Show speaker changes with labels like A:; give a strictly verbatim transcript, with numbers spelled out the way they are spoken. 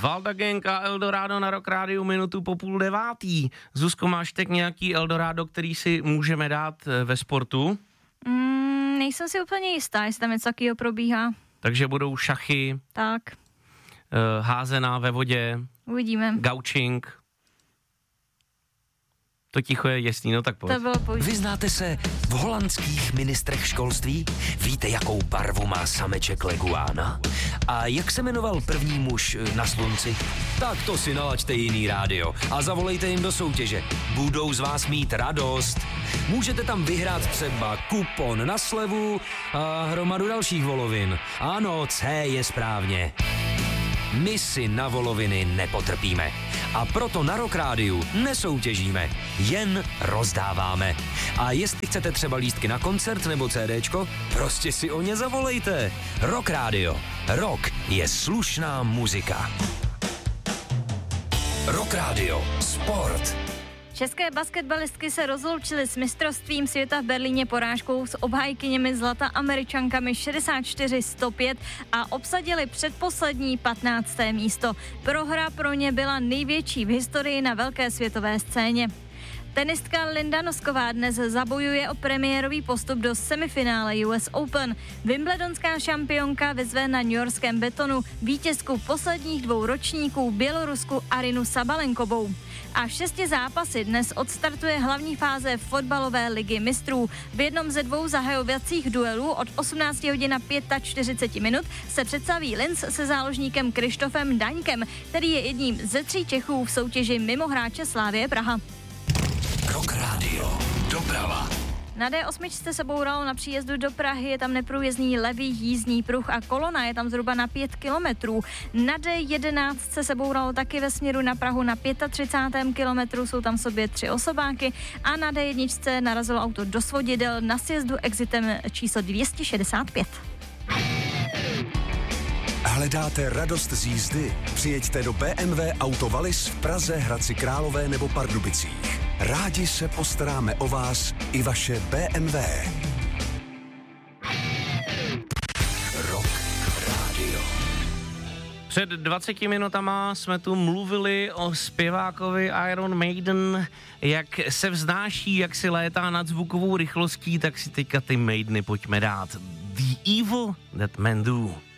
A: Valda Gang a Eldorado na Rock Rádiu minutu po půl devátý. Zuzko, máš teď nějaký Eldorado, který si můžeme dát ve sportu?
B: Mm, nejsem si úplně jistá, jestli tam něco takového probíhá.
A: Takže budou šachy,
B: tak.
A: Uh, házená ve vodě,
B: uvidíme.
A: Gaučing. To ticho je jasný, no tak pojď.
B: To bylo pojď.
C: Vyznáte se v holandských ministrech školství? Víte, jakou barvu má sameček leguána? A jak se jmenoval první muž na slunci? Tak to si nalaďte jiný rádio a zavolejte jim do soutěže. Budou z vás mít radost. Můžete tam vyhrát třeba kupon na slevu a hromadu dalších volovin. Ano, C je správně. My si na voloviny nepotrpíme. A proto na Rock Rádiu nesoutěžíme, jen rozdáváme. A jestli chcete třeba lístky na koncert nebo CDčko, prostě si o ně zavolejte. Rock Rádio. Rock je slušná muzika. Rock Rádio. Sport.
B: České basketbalistky se rozloučily s mistrovstvím světa v Berlíně porážkou s obhájkyněmi zlata Američankami šedesát čtyři sto pět a obsadili předposlední patnácté místo. Prohra pro ně byla největší v historii na velké světové scéně. Tenistka Linda Nosková dnes zabojuje o premiérový postup do semifinále U S Open. Wimbledonská šampionka vyzve na newyorském betonu vítězku posledních dvou ročníků Bělorusku Arinu Sabalenkovou. A šesti zápasy dnes odstartuje hlavní fáze fotbalové ligy mistrů. V jednom ze dvou zahajovacích duelů od osmnáct hodin a čtyřicet pět minut se představí Linz se záložníkem Krištofem Daňkem, který je jedním ze tří Čechů v soutěži mimo hráče Slavie Praha.
C: Rock Radio. Doprava.
B: Na D osm se bouralo na příjezdu do Prahy, je tam neprůjezdný levý jízdní pruh a kolona je tam zhruba na pět kilometrů. Na D jedenáct se bouralo taky ve směru na Prahu na třicátém pátém kilometru, jsou tam v sobě tři osobáky a na D jedna narazilo auto do svodidel na sjezdu exitem číslo dvě stě šedesát pět.
D: Hledáte radost z jízdy? Přijeďte do B M W Auto Wallis v Praze, Hradci Králové nebo Pardubicích. Rádi se postaráme o vás i vaše B M W.
C: Rock Radio.
A: Před dvaceti minutama jsme tu mluvili o zpěvákovi Iron Maiden, jak se vznáší, jak si létá nad zvukovou rychlostí, tak si teďka ty Maideny pojďme dát. The Evil That Men Do.